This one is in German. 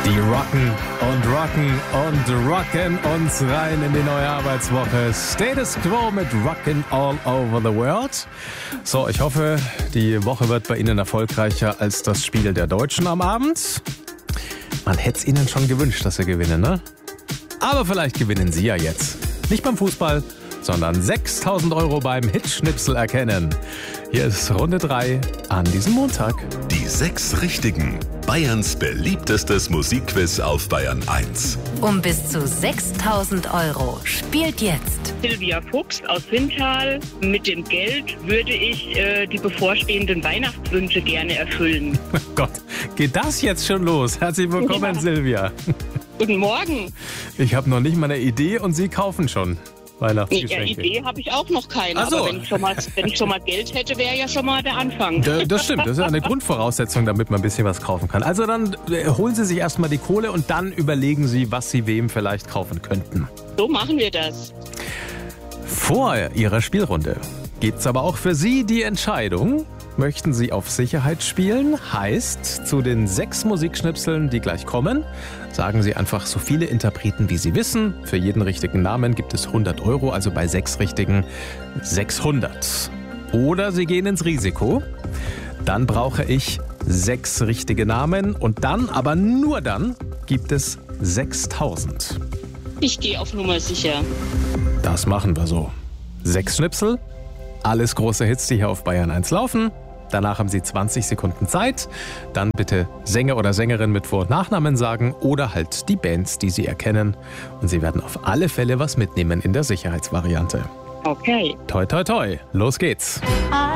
Die rocken uns rein in die neue Arbeitswoche. Status Quo mit Rockin' All Over the World. So, ich hoffe, die Woche wird bei Ihnen erfolgreicher als das Spiel der Deutschen am Abend. Man hätte es Ihnen schon gewünscht, dass Sie gewinnen, ne? Aber vielleicht gewinnen Sie ja jetzt. Nicht beim Fußball, sondern 6.000 Euro beim Hitschnipsel erkennen. Hier ist Runde 3 an diesem Montag. Die 6 Richtigen. Bayerns beliebtestes Musikquiz auf Bayern 1. Um bis zu 6.000 Euro spielt jetzt Silvia Fuchs aus Sintal. Mit dem Geld würde ich die bevorstehenden Weihnachtswünsche gerne erfüllen. Oh Gott, geht das jetzt schon los? Herzlich willkommen, Ja. Silvia. Guten Morgen. Ich habe noch nicht mal eine Idee und Sie kaufen schon Ja, Weihnachtsgeschenke. Idee habe ich auch noch keine. Ach so. Aber wenn ich schon mal Geld hätte, wäre ja schon mal der Anfang. Das stimmt, das ist ja eine Grundvoraussetzung, damit man ein bisschen was kaufen kann. Also dann holen Sie sich erstmal die Kohle und dann überlegen Sie, was Sie wem vielleicht kaufen könnten. So machen wir das. Vor Ihrer Spielrunde gibt's aber auch für Sie die Entscheidung. Möchten Sie auf Sicherheit spielen? Heißt, zu den 6 Musikschnipseln, die gleich kommen, sagen Sie einfach so viele Interpreten, wie Sie wissen. Für jeden richtigen Namen gibt es 100 Euro, also bei 6 richtigen 600. Oder Sie gehen ins Risiko. Dann brauche ich 6 richtige Namen und dann, aber nur dann, gibt es 6.000. Ich gehe auf Nummer sicher. Das machen wir so. 6 Schnipsel, alles große Hits, die hier auf Bayern 1 laufen. Danach haben Sie 20 Sekunden Zeit. Dann bitte Sänger oder Sängerin mit Vor- und Nachnamen sagen oder halt die Bands, die Sie erkennen. Und Sie werden auf alle Fälle was mitnehmen in der Sicherheitsvariante. Okay. Toi, toi, toi. Los geht's.